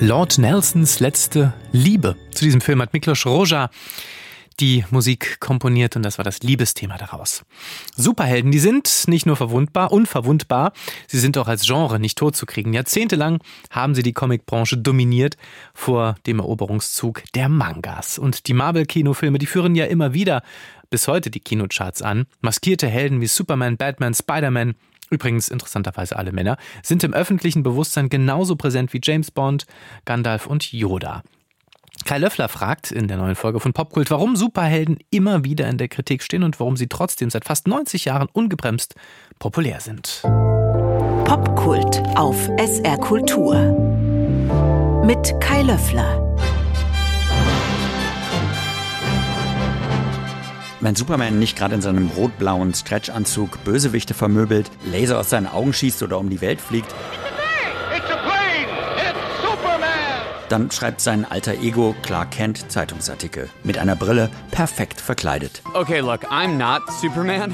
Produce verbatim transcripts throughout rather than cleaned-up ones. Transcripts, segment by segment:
Lord Nelsons letzte Liebe. Zu diesem Film hat Miklos Rozsa die Musik komponiert und das war das Liebesthema daraus. Superhelden, die sind nicht nur verwundbar, unverwundbar, sie sind auch als Genre nicht totzukriegen. Jahrzehntelang haben sie die Comicbranche dominiert vor dem Eroberungszug der Mangas. Und die Marvel-Kinofilme, die führen ja immer wieder bis heute die Kinocharts an. Maskierte Helden wie Superman, Batman, Spider-Man, übrigens interessanterweise alle Männer, sind im öffentlichen Bewusstsein genauso präsent wie James Bond, Gandalf und Yoda. Kai Löffler fragt in der neuen Folge von Popkult, warum Superhelden immer wieder in der Kritik stehen und warum sie trotzdem seit fast neunzig Jahren ungebremst populär sind. Popkult auf S R Kultur mit Kai Löffler. Wenn Superman nicht gerade in seinem rot-blauen Stretchanzug Bösewichte vermöbelt, Laser aus seinen Augen schießt oder um die Welt fliegt, dann schreibt sein alter Ego Clark Kent Zeitungsartikel. Mit einer Brille, perfekt verkleidet. Okay, look, I'm not Superman.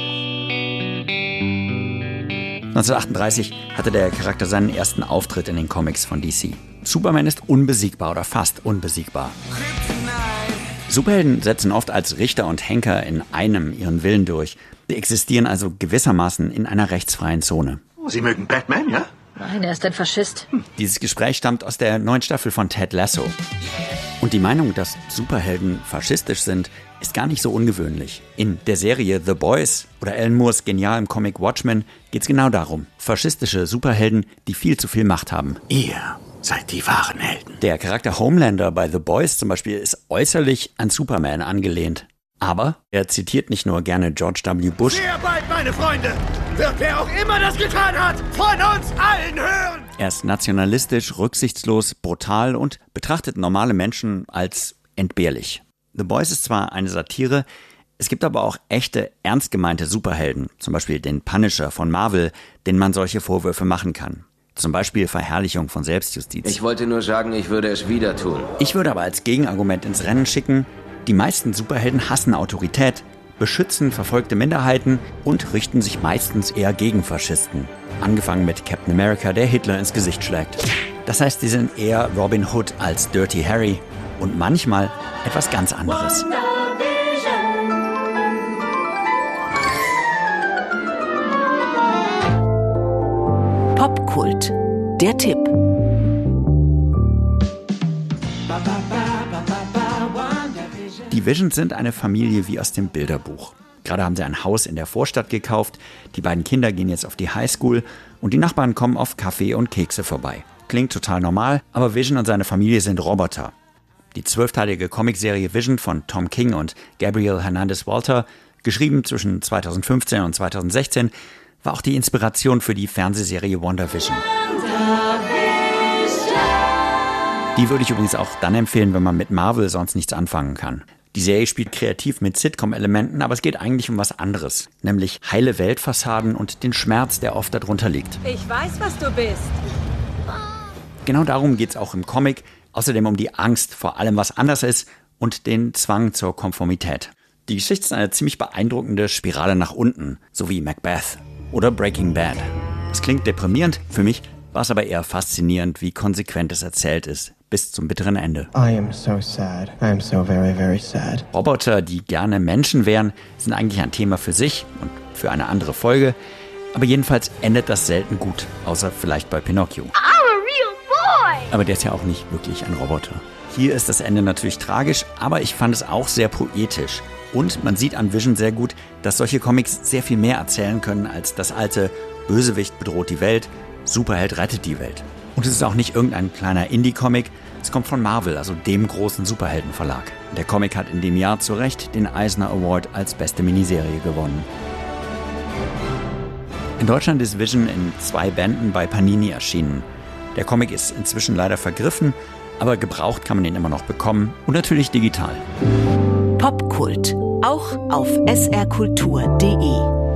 neunzehnhundertachtunddreißig hatte der Charakter seinen ersten Auftritt in den Comics von D C. Superman ist unbesiegbar oder fast unbesiegbar. Superhelden setzen oft als Richter und Henker in einem ihren Willen durch. Sie existieren also gewissermaßen in einer rechtsfreien Zone. Sie mögen Batman, ja? Nein, er ist ein Faschist. Dieses Gespräch stammt aus der neuen Staffel von Ted Lasso. Und die Meinung, dass Superhelden faschistisch sind, ist gar nicht so ungewöhnlich. In der Serie The Boys oder Alan Moores genialem Comic Watchmen geht es genau darum. Faschistische Superhelden, die viel zu viel Macht haben. Ihr seid die wahren Helden. Der Charakter Homelander bei The Boys zum Beispiel ist äußerlich an Superman angelehnt. Aber er zitiert nicht nur gerne George W. Bush. Sehr bald, meine Freunde, wird wer auch immer das getan hat, von uns allen hören. Er ist nationalistisch, rücksichtslos, brutal und betrachtet normale Menschen als entbehrlich. The Boys ist zwar eine Satire, es gibt aber auch echte, ernst gemeinte Superhelden. Zum Beispiel den Punisher von Marvel, denen man solche Vorwürfe machen kann. Zum Beispiel Verherrlichung von Selbstjustiz. Ich wollte nur sagen, ich würde es wieder tun. Ich würde aber als Gegenargument ins Rennen schicken, die meisten Superhelden hassen Autorität, beschützen verfolgte Minderheiten und richten sich meistens eher gegen Faschisten. Angefangen mit Captain America, der Hitler ins Gesicht schlägt. Das heißt, sie sind eher Robin Hood als Dirty Harry und manchmal etwas ganz anderes. Popkult, der Tipp. Die Visions sind eine Familie wie aus dem Bilderbuch. Gerade haben sie ein Haus in der Vorstadt gekauft, die beiden Kinder gehen jetzt auf die Highschool und die Nachbarn kommen auf Kaffee und Kekse vorbei. Klingt total normal, aber Vision und seine Familie sind Roboter. Die zwölfteilige Comicserie Vision von Tom King und Gabriel Hernandez Walter, geschrieben zwischen zweitausendfünfzehn und zweitausendsechzehn, war auch die Inspiration für die Fernsehserie WandaVision. Die würde ich übrigens auch dann empfehlen, wenn man mit Marvel sonst nichts anfangen kann. Die Serie spielt kreativ mit Sitcom-Elementen, aber es geht eigentlich um was anderes. Nämlich heile Weltfassaden und den Schmerz, der oft darunter liegt. Ich weiß, was du bist. Genau darum geht es auch im Comic. Außerdem um die Angst vor allem, was anders ist und den Zwang zur Konformität. Die Geschichte ist eine ziemlich beeindruckende Spirale nach unten, so wie Macbeth oder Breaking Bad. Das klingt deprimierend, für mich war es aber eher faszinierend, wie konsequent es erzählt ist. Bis zum bitteren Ende. I am so sad. I am so very, very sad. Roboter, die gerne Menschen wären, sind eigentlich ein Thema für sich und für eine andere Folge. Aber jedenfalls endet das selten gut, außer vielleicht bei Pinocchio. I'm a real boy! Aber der ist ja auch nicht wirklich ein Roboter. Hier ist das Ende natürlich tragisch, aber ich fand es auch sehr poetisch. Und man sieht an Vision sehr gut, dass solche Comics sehr viel mehr erzählen können als das alte Bösewicht bedroht die Welt, Superheld rettet die Welt. Und es ist auch nicht irgendein kleiner Indie-Comic, es kommt von Marvel, also dem großen Superheldenverlag. Der Comic hat in dem Jahr zu Recht den Eisner Award als beste Miniserie gewonnen. In Deutschland ist Vision in zwei Bänden bei Panini erschienen. Der Comic ist inzwischen leider vergriffen, aber gebraucht kann man ihn immer noch bekommen und natürlich digital. Popkult, auch auf s r kultur punkt d e.